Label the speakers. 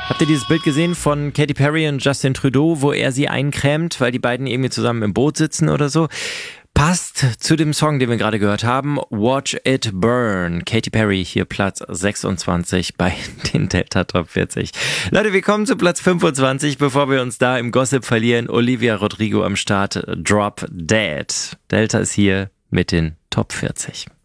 Speaker 1: Habt ihr dieses Bild gesehen von Katy Perry und Justin Trudeau, wo er sie eincremt, weil die beiden irgendwie zusammen im Boot sitzen oder so? Passt zu dem Song, den wir gerade gehört haben, Watch It Burn. Katy Perry hier Platz 26 bei den Delta Top 40. Leute, wir kommen zu Platz 25, bevor wir uns da im Gossip verlieren. Olivia Rodrigo am Start, Drop Dead. Delta ist hier mit den Top 40.